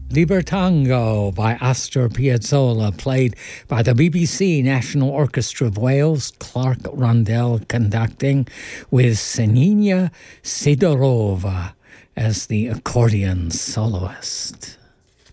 Libertango by Astor Piazzolla, played by the BBC National Orchestra of Wales, Clark Rondell conducting, with Senina Sidorova as the accordion soloist.